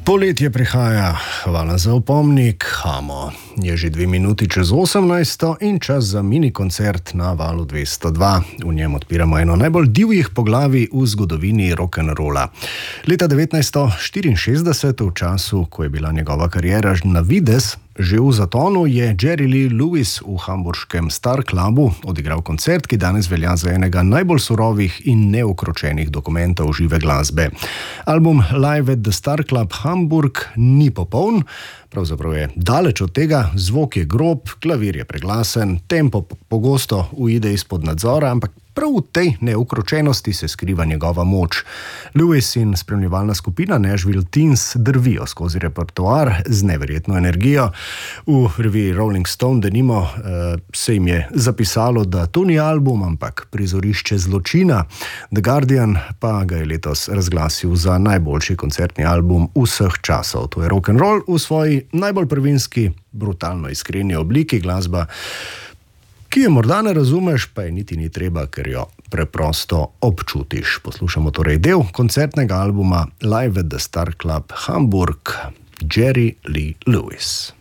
Poletje prihaja, hvala za opomnik, Hamo. Je že 2 minuti čez 18 in čas za mini koncert na Valu 202. V njem odpiramo eno najbolj divjih poglavij v zgodovini rock'n'rolla. Leta 1964, v času, ko je bila njegova kariera na videz že v zatonu, je Jerry Lee Lewis v hamburškem Star Clubu odigral koncert, ki danes velja za enega najbolj surovih in neukročenih dokumentov žive glasbe. Album Live at the Star Club Hamburg ni popoln, pravzaprav je daleč od tega, zvok je grob, klavir je preglasen, tempo pogosto uide izpod nadzora, ampak prav v tej neukročenosti se skriva njegova moč. Lewis in spremljevalna skupina Nashville Teens drvijo skozi repertoar z neverjetno energijo. V reviji Rolling Stone denimo se jim je zapisalo, da to ni album, ampak prizorišče zločina. The Guardian pa ga je letos razglasil za najboljši koncertni album vseh časov. To je rock'n'roll v svoji najbolj prvinski, brutalno iskreni obliki, glasba, ki je morda ne razumeš, pa je niti ni treba, ker jo preprosto občutiš. Poslušamo torej del koncertnega albuma Live at the Star Club Hamburg, Jerry Lee Lewis.